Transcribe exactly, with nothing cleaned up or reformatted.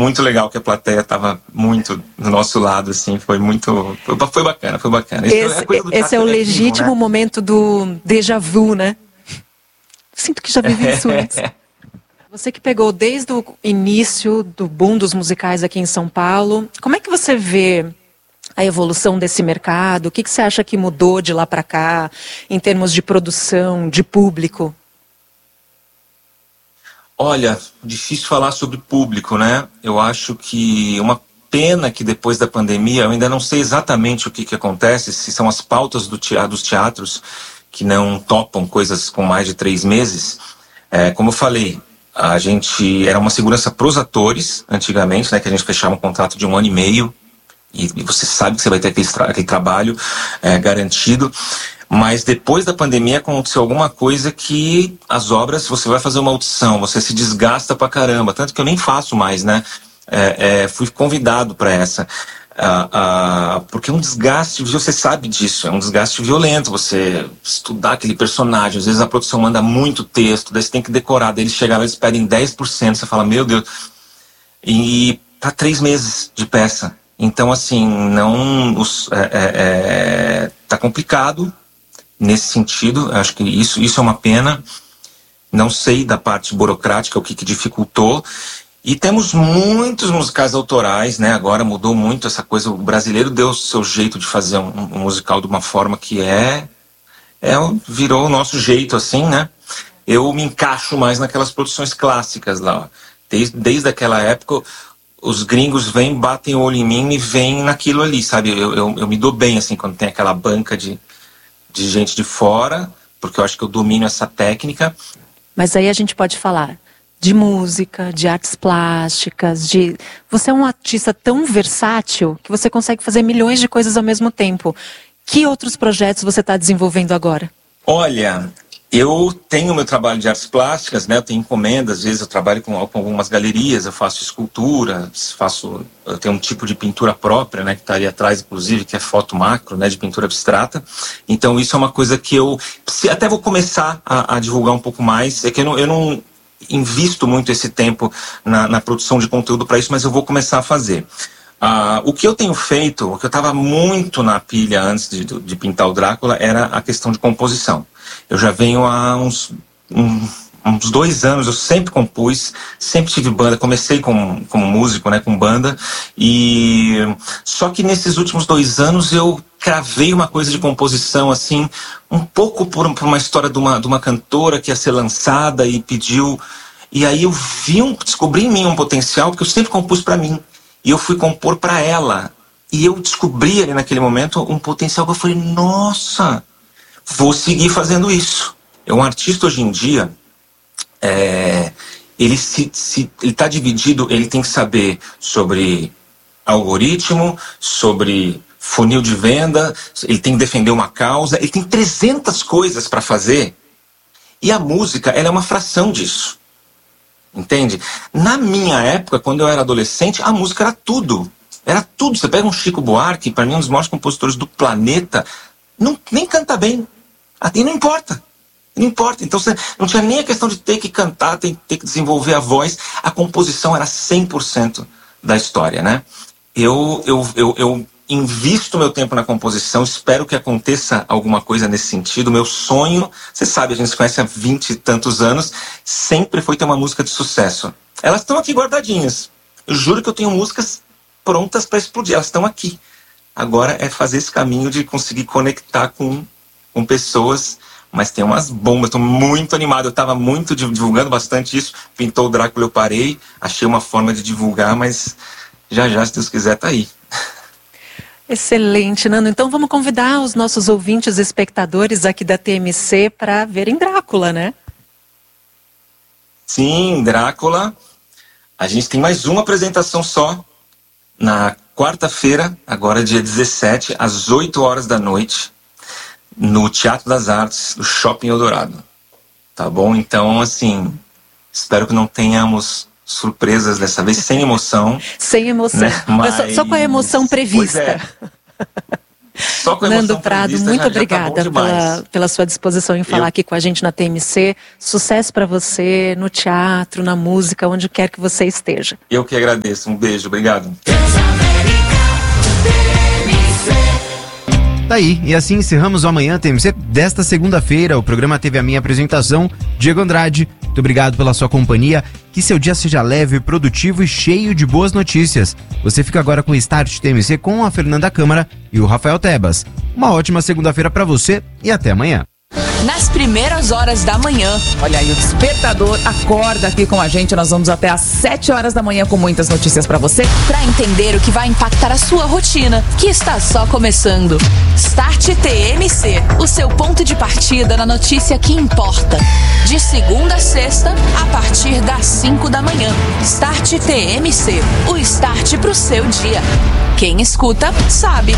muito legal que a plateia estava muito do nosso lado, assim, foi muito, foi, foi bacana, foi bacana. Esse, esse, é, esse é o legítimo, né? Momento do déjà vu, né? Sinto que já vivi isso antes. Você que pegou desde o início do boom dos musicais aqui em São Paulo, como é que você vê a evolução desse mercado? O que, que você acha que mudou de lá para cá, em termos de produção, de público? Olha, difícil falar sobre público, né? Eu acho que uma pena que depois da pandemia, eu ainda não sei exatamente o que, que acontece, se são as pautas do teatro, dos teatros que não topam coisas com mais de três meses. É, como eu falei, a gente era uma segurança para os atores, antigamente, né? Que a gente fechava um contrato de um ano e meio, e, e você sabe que você vai ter aquele, tra aquele trabalho é, garantido. Mas depois da pandemia aconteceu alguma coisa que as obras, você vai fazer uma audição, você se desgasta pra caramba, tanto que eu nem faço mais, né? É, é, fui convidado para essa, ah, ah, porque é um desgaste, você sabe disso, é um desgaste violento, você estudar aquele personagem, às vezes a produção manda muito texto, daí você tem que decorar, daí eles chegam lá, eles pedem dez por cento, você fala, meu Deus, e tá três meses de peça, então assim, não, os, é, é, é, tá complicado, nesse sentido, acho que isso, isso é uma pena. Não sei da parte burocrática o que, que dificultou. E temos muitos musicais autorais, né? Agora mudou muito essa coisa. O brasileiro deu o seu jeito de fazer um, um musical de uma forma que é, é... virou o nosso jeito, assim, né? Eu me encaixo mais naquelas produções clássicas lá. Ó. Desde, desde aquela época, os gringos vêm, batem o olho em mim e vêm naquilo ali, sabe? Eu, eu, eu me dou bem, assim, quando tem aquela banca de... de gente de fora, porque eu acho que eu domino essa técnica. Mas aí a gente pode falar de música, de artes plásticas, de... Você é um artista tão versátil que você consegue fazer milhões de coisas ao mesmo tempo. Que outros projetos você está desenvolvendo agora? Olha, eu tenho meu trabalho de artes plásticas, né? Eu tenho encomendas, às vezes eu trabalho com, com algumas galerias, eu faço escultura, faço, eu tenho um tipo de pintura própria, né? Que está ali atrás, inclusive, que é foto macro, né? De pintura abstrata. Então isso é uma coisa que eu até vou começar a, a divulgar um pouco mais. É que eu não, eu não invisto muito esse tempo na, na produção de conteúdo para isso, mas eu vou começar a fazer. Uh, o que eu tenho feito, o que eu estava muito na pilha antes de, de pintar o Drácula, era a questão de composição. Eu já venho há uns, um, uns dois anos, eu sempre compus, sempre tive banda, comecei como, como músico, né, com banda, e só que nesses últimos dois anos eu cravei uma coisa de composição, assim, um pouco por, por uma história de uma, de uma cantora que ia ser lançada e pediu, e aí eu vi um, descobri em mim um potencial, porque eu sempre compus para mim, e eu fui compor para ela, e eu descobri ali naquele momento um potencial que eu falei, nossa, vou seguir fazendo isso. É um artista hoje em dia, é, ele se, se ele está dividido, ele tem que saber sobre algoritmo, sobre funil de venda, ele tem que defender uma causa, ele tem trezentas coisas para fazer, e a música, ela é uma fração disso. Entende? Na minha época, quando eu era adolescente, a música era tudo. Era tudo. Você pega um Chico Buarque, para mim um dos maiores compositores do planeta, não, nem canta bem. E não importa. Não importa. Então você não tinha nem a questão de ter que cantar, ter, ter que desenvolver a voz. A composição era cem por cento da história, né? Eu, eu, eu, eu invisto meu tempo na composição, espero que aconteça alguma coisa nesse sentido. Meu sonho, você sabe, a gente se conhece há vinte e tantos anos, sempre foi ter uma música de sucesso. Elas estão aqui guardadinhas. Eu juro que eu tenho músicas prontas para explodir, elas estão aqui. Agora é fazer esse caminho de conseguir conectar com, com pessoas, mas tem umas bombas, estou muito animado, eu estava muito divulgando bastante isso, pintou o Drácula, eu parei, achei uma forma de divulgar, mas já já, se Deus quiser, tá aí. Excelente, Nando. Então vamos convidar os nossos ouvintes e espectadores aqui da T M C para verem Drácula, né? Sim, Drácula. A gente tem mais uma apresentação só na quarta-feira, agora dia dezessete, às oito horas da noite, no Teatro das Artes, do Shopping Eldorado. Tá bom? Então, assim, espero que não tenhamos surpresas dessa vez, sem emoção. Sem emoção, né? Mas só, só com a emoção prevista. Pois é. Só com a Nando Prado, prevista, muito já, obrigada já tá pela, pela sua disposição em falar Eu... aqui com a gente na T M C. Sucesso para você no teatro, na música, onde quer que você esteja. Eu que agradeço. Um beijo, obrigado. Tá aí, e assim encerramos o Amanhã T M C desta segunda-feira. O programa teve a minha apresentação, Diego Andrade. Muito obrigado pela sua companhia. Que seu dia seja leve, produtivo e cheio de boas notícias. Você fica agora com o Start T M C com a Fernanda Câmara e o Rafael Tebas. Uma ótima segunda-feira para você e até amanhã. Nas primeiras horas da manhã. Olha aí, o Despertador acorda aqui com a gente. Nós vamos até às sete horas da manhã com muitas notícias pra você. Pra entender o que vai impactar a sua rotina, que está só começando. Start T M C, o seu ponto de partida na notícia que importa. De segunda a sexta, a partir das cinco da manhã. Start T M C, o start pro seu dia. Quem escuta, sabe.